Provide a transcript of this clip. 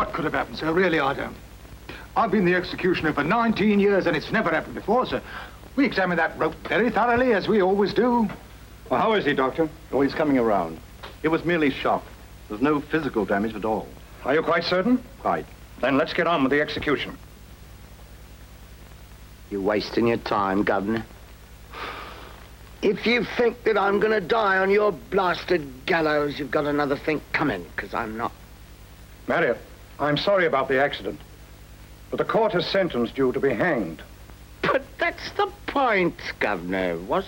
what could have happened, sir. Really, I don't. I've been the executioner for 19 years, and it's never happened before, sir. We examined that rope very thoroughly, as we always do. Well, how is he, Doctor? Oh, he's coming around. It was merely shock. There's no physical damage at all. Are you quite certain? Quite. Then let's get on with the execution. You're wasting your time, Governor. If you think that I'm gonna die on your blasted gallows, you've got another think coming, because I'm not. Marriott, I'm sorry about the accident, but the court has sentenced you to be hanged. But that's the point, Governor.